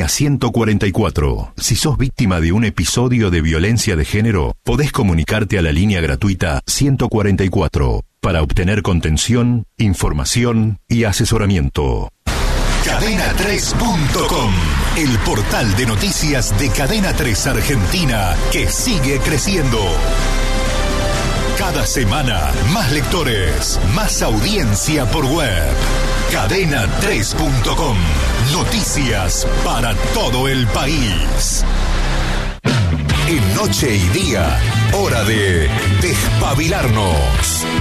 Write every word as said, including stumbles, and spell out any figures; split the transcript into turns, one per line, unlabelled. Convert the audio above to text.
línea ciento cuarenta y cuatro. Si sos víctima de un episodio de violencia de género, podés comunicarte a la línea gratuita ciento cuarenta y cuatro para obtener contención, información y asesoramiento.
Cadena tres punto com, el portal de noticias de Cadena tres Argentina que sigue creciendo. Cada semana, más lectores, más audiencia por web. Cadena tres punto com, noticias para todo el país. En noche y día, hora de despabilarnos.